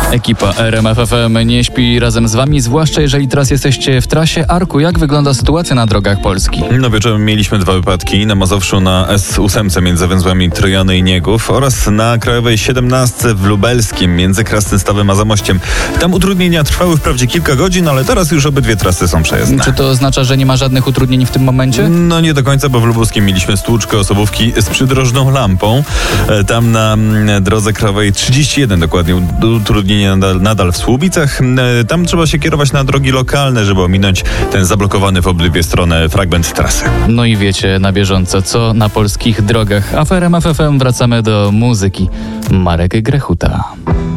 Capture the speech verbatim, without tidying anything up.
Ekipa R M F F M nie śpi razem z wami, zwłaszcza jeżeli teraz jesteście w trasie. Arku, jak wygląda sytuacja na drogach Polski? No wieczorem mieliśmy dwa wypadki. Na Mazowszu na S osiem między węzłami Trojany i Niegów oraz na Krajowej siedemnaście w Lubelskim między Krasnystawem a Zamościem. Tam utrudnienia trwały wprawdzie kilka godzin, ale teraz już obydwie trasy są przejezdne. Czy to oznacza, że nie ma żadnych utrudnień w tym momencie? No nie do końca, bo w Lubuskim mieliśmy stłuczkę osobówki z przydrożną lampą. Tam na drodze krajowej trzydzieści jeden dokładnie utrudnienie nadal, nadal w Słubicach. Tam trzeba się kierować na drogi lokalne, żeby ominąć ten zablokowany w obydwie strony fragment trasy. No i wiecie na bieżąco, co na polskich drogach. A w R M F F M wracamy do muzyki. Marek Grechuta.